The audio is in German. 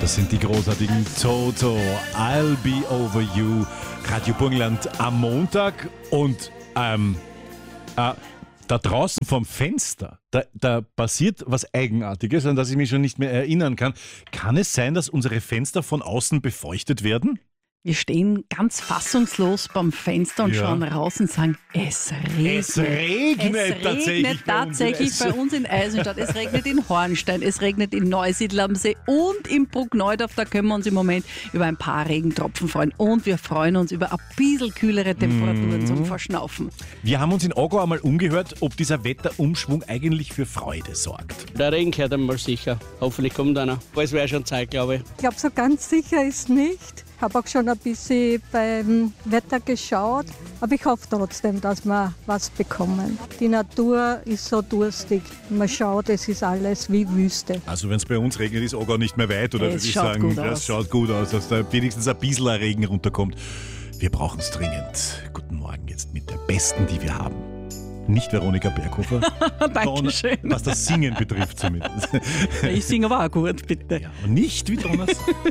Das sind die großartigen Toto, I'll Be Over You, Radio Burgenland am Montag und da draußen vom Fenster, da passiert was Eigenartiges, an das ich mich schon nicht mehr erinnern kann. Kann es sein, dass unsere Fenster von außen befeuchtet werden? Wir stehen ganz fassungslos beim Fenster und schauen raus und sagen, es regnet. Es regnet tatsächlich bei uns in Eisenstadt. Es regnet in Hornstein, es regnet in Neusiedl am See und in Bruckneudorf. Da können wir uns im Moment über ein paar Regentropfen freuen. Und wir freuen uns über ein bisschen kühlere Temperaturen zum Verschnaufen. Wir haben uns in Ogau einmal umgehört, ob dieser Wetterumschwung eigentlich für Freude sorgt. Der Regen gehört einmal sicher. Hoffentlich kommt einer. Es wäre schon Zeit, glaube ich. Ich glaube, so ganz sicher ist nicht. Ich habe auch schon ein bisschen beim Wetter geschaut, aber ich hoffe trotzdem, dass wir was bekommen. Die Natur ist so durstig. Man schaut, es ist alles wie Wüste. Also wenn es bei uns regnet, ist Ogau nicht mehr weit, oder Es würde ich schaut sagen, gut das aus. schaut gut aus, dass da wenigstens ein bisschen Regen runterkommt. Wir brauchen es dringend. Guten Morgen jetzt mit der Besten, die wir haben. Nicht Veronika Berghofer, Dankeschön. was das Singen betrifft zumindest. Ich singe aber auch gut, bitte. Ja, und nicht wie Thomas